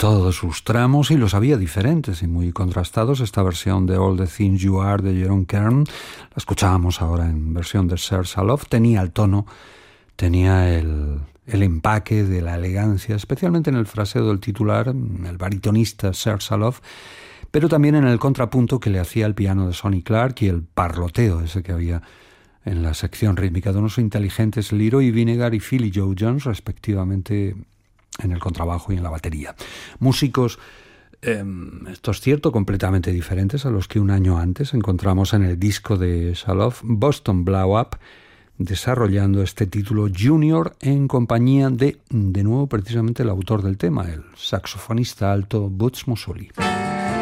todos sus tramos y los había diferentes y muy contrastados. Esta versión de All the Things You Are de Jerome Kern, la escuchábamos ahora en versión de Sir Saloff, tenía el tono, tenía el empaque de la elegancia, especialmente en el fraseo del titular, el baritonista Sir Saloff, pero también en el contrapunto que le hacía el piano de Sonny Clark y el parloteo ese que había en la sección rítmica de unos inteligentes Leroy Vinnegar y Philly Joe Jones, respectivamente, en el contrabajo y en la batería. Músicos, esto es cierto, completamente diferentes a los que un año antes encontramos en el disco de Saloff, Boston Blow Up, desarrollando este título Junior en compañía de nuevo, precisamente el autor del tema, el saxofonista alto Butch Moseley.